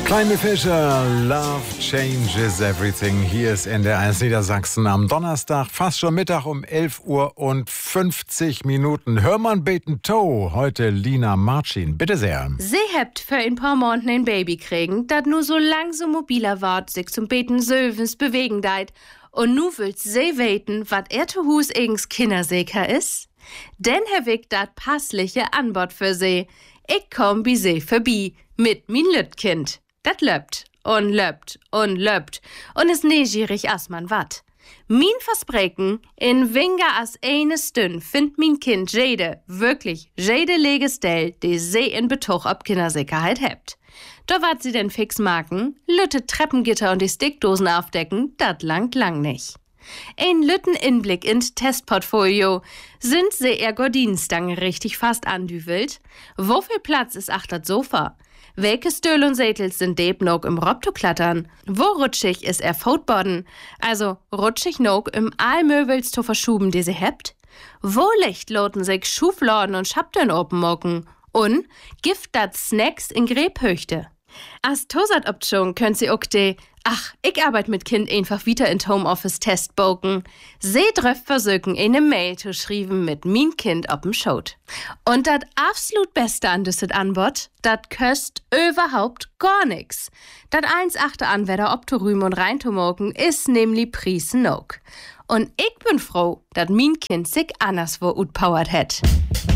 Kleine Fischer, Love Changes Everything. Hier ist NDR1 Niedersachsen am Donnerstag, fast schon Mittag um 11:50 Uhr. Hörmann beten Toe, heute Lina Marcin. Bitte sehr. Sie hebt für ein paar Monaten ein Baby kriegen, dat nur so langsam mobiler wart, sich zum Beten sövens bewegen deit. Und nu willst sie weten, wat zu Hus eigens Kindersäker is? Denn Herr Wick dat passliche Anbot für sie. Ich komm bi sie vorbei mit min Lütkind. Dat löppt und löppt und löppt und is neugierig as man wat. Min Versprechen, in weniger as eine Stünd find min Kind wirklich jede Legestell, die sie in Betuch ob Kindersicherheit hebt. Da wat sie denn fix machen, lütte Treppengitter und die Stickdosen aufdecken, dat langt lang nicht. Ein lütten Inblick ins Testportfolio. Sind sie ihr Gordinenstange richtig fast andüvelt? Wo viel Platz ist achter Sofa? Welche Stühl und Sätels sind deb noch im Robto-Klattern? Wo rutschig ist Footboarden? Also rutschig noch im Aalmöbels zu verschuben, die sie hebt? Wo licht loten sich Schufladen und Schaptern openmocken? Und gift dat Snacks in Gräbhöchte? As Tosat-Option könnt sie auch ich arbeite mit Kind einfach wieder in Homeoffice testboken. Sie dröft versöken eine Mail zu schreiben mit min Kind ob'm Schot. Und dat absolut Beste an düsset Anbot, dat köst überhaupt gar nix. Dat 1,8 Anwärter ob zu rühmen und rein zu moken is nämlich Priesen nog. Und ich bin froh, dat min Kind sich anderswo utpowert het.